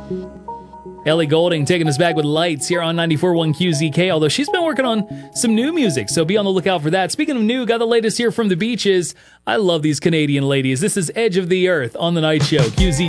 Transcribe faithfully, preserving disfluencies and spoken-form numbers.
Ellie Goulding taking us back with Lights here on ninety-four point one Q Z K, although she's been working on some new music, so be on the lookout for that. Speaking of new, got the latest here from the Beaches. I love these Canadian ladies. This is Edge of the Earth on The Night Show, Q Z